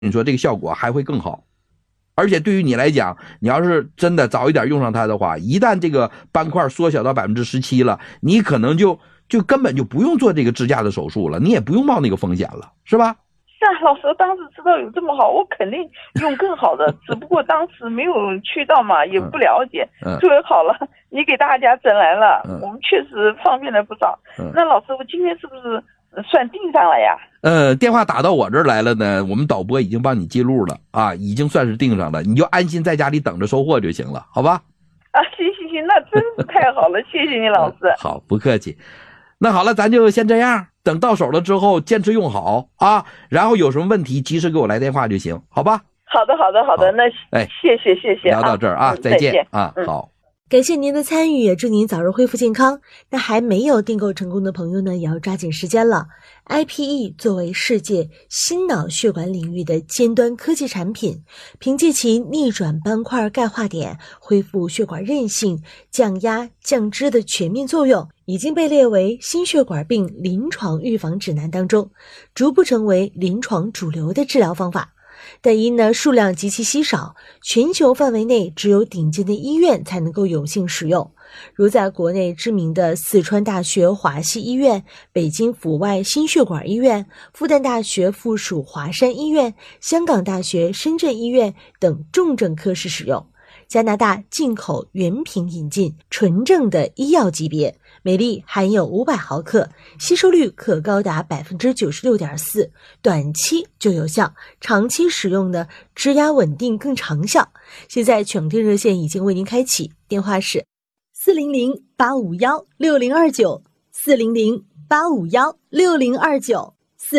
你说这个效果还会更好。而且对于你来讲，你要是真的早一点用上它的话，一旦这个斑块缩小到 17% 了，你可能就根本就不用做这个支架的手术了，你也不用冒那个风险了，是吧？ 是啊，老师当时知道有这么好，我肯定用更好的，只不过当时没有渠道嘛，也不了解。作为好了，你给大家整来了，我们确实方便了不少。那老师，我今天是不是算定上了呀？ 电话打到我这儿来了呢，我们导播已经帮你记录了啊，已经算是定上了，你就安心在家里等着收货就行了，好吧？ 啊，行，那真是太好了，谢谢你老师。 好，不客气。那好了，咱就先这样，等到手了之后坚持用好啊，然后有什么问题及时给我来电话就行，好吧？ 好的，那谢谢。 聊到这儿啊，再见啊，好。 感谢您的参与，也祝您早日恢复健康。那还没有订购成功的朋友呢，也要抓紧时间了。IPE 作为世界心脑血管领域的尖端科技产品，凭借其逆转斑块钙化点、恢复血管韧性、降压降脂的全面作用，已经被列为心血管病临床预防指南当中，逐步成为临床主流的治疗方法。但因呢数量极其稀少，全球范围内只有顶尖的医院才能够有幸使用，如在国内知名的四川大学华西医院、北京阜外心血管医院、复旦大学附属华山医院、香港大学深圳医院等重症科室使用。加拿大进口原瓶引进，纯正的医药级别，每粒含有500毫克，吸收率可高达 96.4%， 短期就有效，长期使用呢，支压稳定更长效。现在抢订热线已经为您开启，电话是400-851-6029 400-851-6029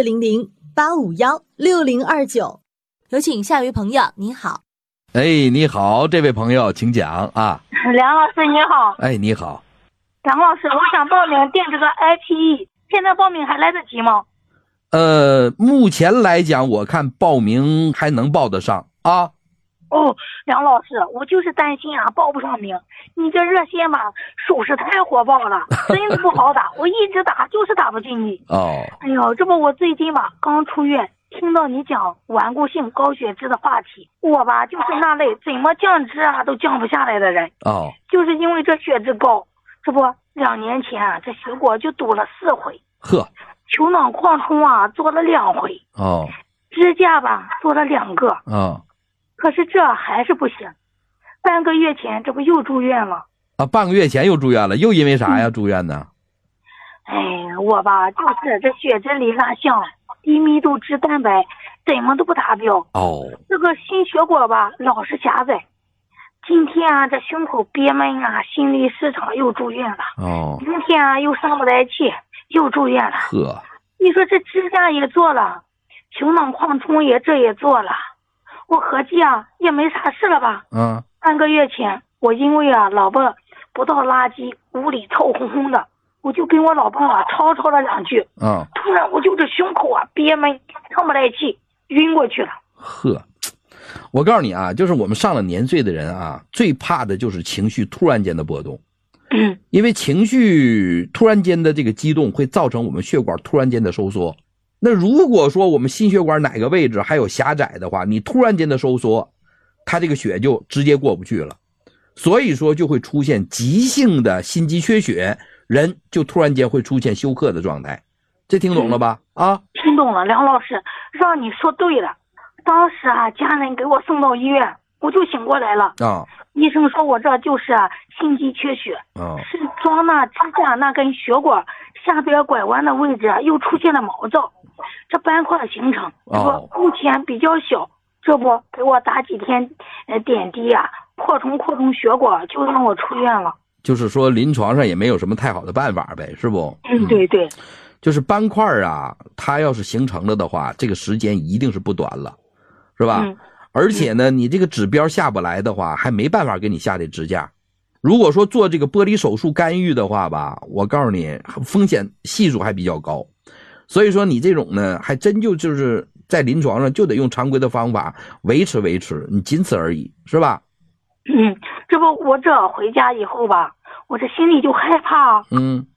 400-851-6029。有请下一位朋友，您好。 你好，这位朋友请讲啊。 梁老师你好。 你好。 梁老师，我想报名订这个 IPE， 现在报名还来得及吗？ 目前来讲我看报名还能报得上啊。 梁老师，我就是担心啊报不上名，你这热线吧手势太火爆了，真的不好打，我一直打就是打不进去。哎呦，这不我最近吧刚出院，听到你讲顽固性高血脂的话题，我吧就是那类怎么降脂啊都降不下来的人。就是因为这血脂高，这不2年前啊这血管就堵了4回，球囊扩充啊做了2回，支架吧做了2个，可是这还是不行。半个月前这不又住院了半个月前又住院了，又因为啥呀住院呢？ 我吧就是这血脂里拉项低密度脂蛋白怎么都不达标，这个心血管吧老是狭窄。今天啊这胸口憋闷啊，心律失常又住院了。明天啊又上不来气又住院了。你说这支架也做了，球囊扩充也做了，我合计啊也没啥事了吧。半个月前我因为啊老婆不倒垃圾，屋里臭烘烘的，我就跟我老婆啊吵了2句，突然我就这胸口啊憋闷上不来气晕过去了。 我告诉你啊，就是我们上了年岁的人啊，最怕的就是情绪突然间的波动。因为情绪突然间的这个激动会造成我们血管突然间的收缩。那如果说我们心血管哪个位置还有狭窄的话，你突然间的收缩，它这个血就直接过不去了，所以说就会出现急性的心肌缺血，人就突然间会出现休克的状态。这听懂了吧？ 听懂了，梁老师，让你说对了。当时啊家人给我送到医院，我就醒过来了。医生说我这就是心肌缺血，是装那支架那根血管下边拐弯的位置又出现了毛躁，这斑块形成，目前比较小，这不给我打几天点滴啊，扩充血管，就让我出院了。 就是说临床上也没有什么太好的办法呗，是不？ 对， 就是斑块啊，它要是形成了的话，这个时间一定是不短了，是吧？而且呢，你这个指标下不来的话，还没办法给你下这支架。如果说做这个玻璃手术干预的话吧，我告诉你，风险系数还比较高。所以说你这种呢，还真就是在临床上就得用常规的方法维持，你仅此而已，是吧？ 这不我这回家以后吧，我这心里就害怕。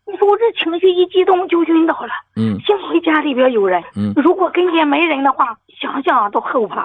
你说我这情绪一激动就晕倒了。幸亏家里边有人。如果跟前没人的话，想想都后怕。